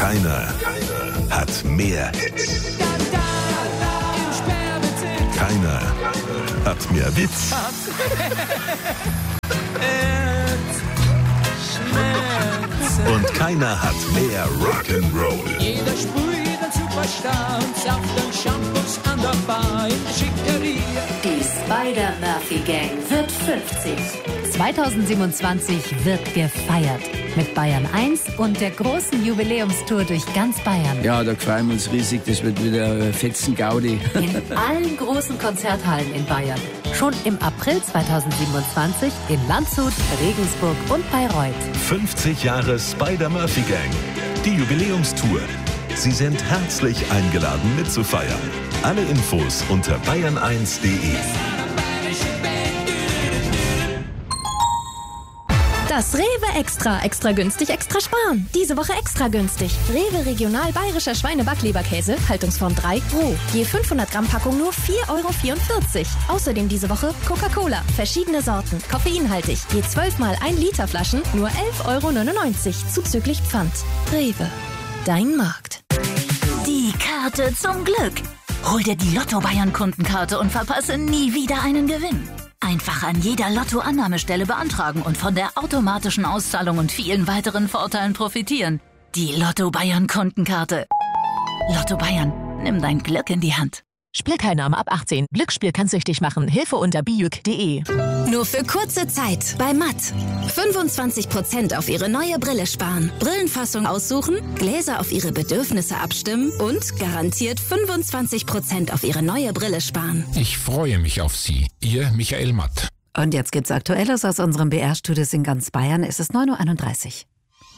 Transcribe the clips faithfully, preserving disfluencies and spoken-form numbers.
Keiner hat mehr Hits. Keiner hat mehr Witz. Und keiner hat mehr Rock'n'Roll. Jeder sprüht einen Superstar und sagt den Shampoos an der Bar in Schickeria. Die Spider-Murphy-Gang wird fünfzig. zweitausendsiebenundzwanzig wird gefeiert. Mit Bayern eins und der großen Jubiläumstour durch ganz Bayern. Ja, da freuen wir uns riesig. Das wird wieder fetzen Gaudi. In allen großen Konzerthallen in Bayern. Schon im April zweitausendsiebenundzwanzig in Landshut, Regensburg und Bayreuth. fünfzig Jahre Spider-Murphy-Gang. Die Jubiläumstour. Sie sind herzlich eingeladen mitzufeiern. Alle Infos unter bayern eins punkt de. Das Rewe Extra. Extra günstig, extra sparen. Diese Woche extra günstig. Rewe Regional Bayerischer Schweine-Backleberkäse, Haltungsform drei, roh. Je fünfhundert Gramm Packung nur vier Euro vierundvierzig. Außerdem diese Woche Coca-Cola. Verschiedene Sorten, koffeinhaltig. Je zwölf mal ein Liter Flaschen nur elf Euro neunundneunzig. Zuzüglich Pfand. Rewe. Dein Markt. Die Karte zum Glück. Hol dir die Lotto-Bayern-Kundenkarte und verpasse nie wieder einen Gewinn. Einfach an jeder Lotto-Annahmestelle beantragen und von der automatischen Auszahlung und vielen weiteren Vorteilen profitieren. Die Lotto-Bayern-Kundenkarte. Lotto Bayern, nimm dein Glück in die Hand. Spielteilnahme ab achtzehn. Glücksspiel kann süchtig machen. Hilfe unter bijuk punkt de. Nur für kurze Zeit bei Matt. fünfundzwanzig Prozent auf Ihre neue Brille sparen. Brillenfassung aussuchen, Gläser auf Ihre Bedürfnisse abstimmen und garantiert fünfundzwanzig Prozent auf Ihre neue Brille sparen. Ich freue mich auf Sie. Ihr Michael Matt. Und jetzt gibt's Aktuelles aus unserem B R-Studios in ganz Bayern. Es ist neun Uhr einunddreißig.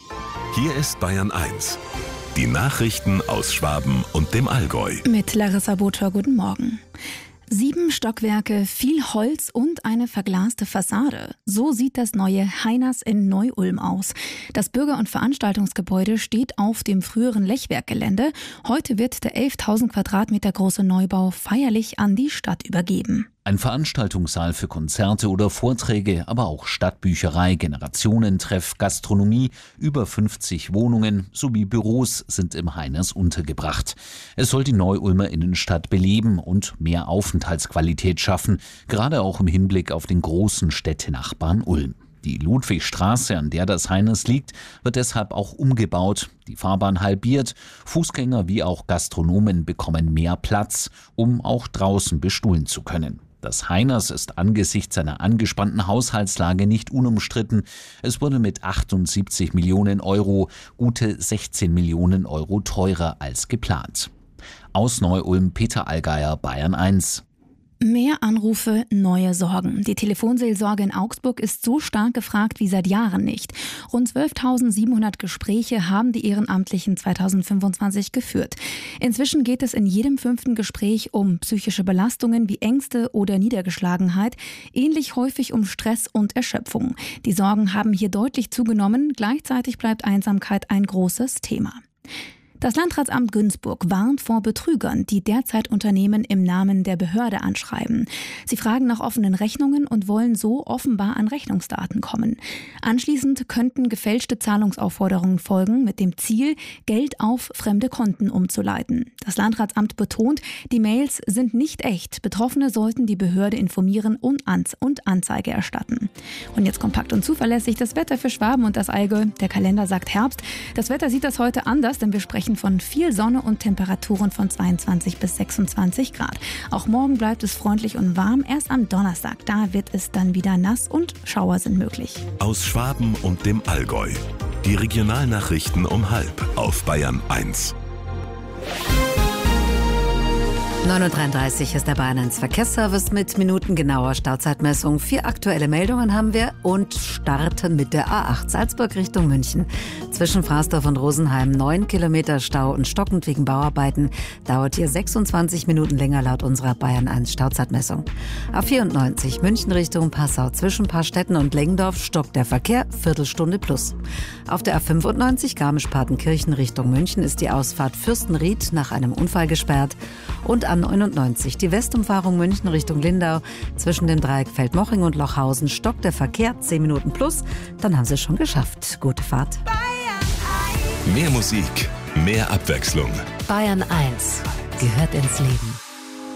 Hier ist Bayern eins. Die Nachrichten aus Schwaben und dem Allgäu. Mit Larissa Botschor, guten Morgen. Sieben Stockwerke, viel Holz und eine verglaste Fassade. So sieht das neue Heiners in Neu-Ulm aus. Das Bürger- und Veranstaltungsgebäude steht auf dem früheren Lechwerkgelände. Heute wird der elftausend Quadratmeter große Neubau feierlich an die Stadt übergeben. Ein Veranstaltungssaal für Konzerte oder Vorträge, aber auch Stadtbücherei, Generationentreff, Gastronomie, über fünfzig Wohnungen sowie Büros sind im Heiners untergebracht. Es soll die Neu-Ulmer Innenstadt beleben und mehr Aufenthaltsqualität schaffen, gerade auch im Hinblick auf den großen Städtenachbarn Ulm. Die Ludwigstraße, an der das Heiners liegt, wird deshalb auch umgebaut, die Fahrbahn halbiert, Fußgänger wie auch Gastronomen bekommen mehr Platz, um auch draußen bestuhlen zu können. Das Heiners ist angesichts seiner angespannten Haushaltslage nicht unumstritten. Es wurde mit achtundsiebzig Millionen Euro gute sechzehn Millionen Euro teurer als geplant. Aus Neu-Ulm, Peter Allgeier, Bayern eins. Mehr Anrufe, neue Sorgen. Die Telefonseelsorge in Augsburg ist so stark gefragt wie seit Jahren nicht. Rund zwölftausendsiebenhundert Gespräche haben die Ehrenamtlichen zweitausendfünfundzwanzig geführt. Inzwischen geht es in jedem fünften Gespräch um psychische Belastungen wie Ängste oder Niedergeschlagenheit, ähnlich häufig um Stress und Erschöpfung. Die Sorgen haben hier deutlich zugenommen, gleichzeitig bleibt Einsamkeit ein großes Thema. Das Landratsamt Günzburg warnt vor Betrügern, die derzeit Unternehmen im Namen der Behörde anschreiben. Sie fragen nach offenen Rechnungen und wollen so offenbar an Rechnungsdaten kommen. Anschließend könnten gefälschte Zahlungsaufforderungen folgen, mit dem Ziel, Geld auf fremde Konten umzuleiten. Das Landratsamt betont, die Mails sind nicht echt. Betroffene sollten die Behörde informieren und Anzeige erstatten. Und jetzt kompakt und zuverlässig das Wetter für Schwaben und das Allgäu. Der Kalender sagt Herbst. Das Wetter sieht das heute anders, denn wir sprechen von viel Sonne und Temperaturen von zweiundzwanzig bis sechsundzwanzig Grad. Auch morgen bleibt es freundlich und warm. Erst am Donnerstag, da wird es dann wieder nass und Schauer sind möglich. Aus Schwaben und dem Allgäu. Die Regionalnachrichten um halb auf Bayern eins. neun Uhr dreiunddreißig ist der Bayern eins Verkehrsservice mit minutengenauer Stauzeitmessung. Vier aktuelle Meldungen haben wir und starten mit der A acht Salzburg Richtung München. Zwischen Frasdorf und Rosenheim neun Kilometer Stau und stockend wegen Bauarbeiten. Dauert hier sechsundzwanzig Minuten länger laut unserer Bayern eins Stauzeitmessung. A vierundneunzig München Richtung Passau. Zwischen Paarstetten und Lengendorf stockt der Verkehr, Viertelstunde plus. Auf der A fünfundneunzig Garmisch-Partenkirchen Richtung München ist die Ausfahrt Fürstenried nach einem Unfall gesperrt. Und A neunundneunzig, die Westumfahrung München Richtung Lindau. Zwischen dem Dreieck Feldmoching und Lochhausen stockt der Verkehr zehn Minuten plus. Dann haben Sie es schon geschafft. Gute Fahrt. Mehr Musik, Mehr Abwechslung. Bayern eins gehört ins Leben.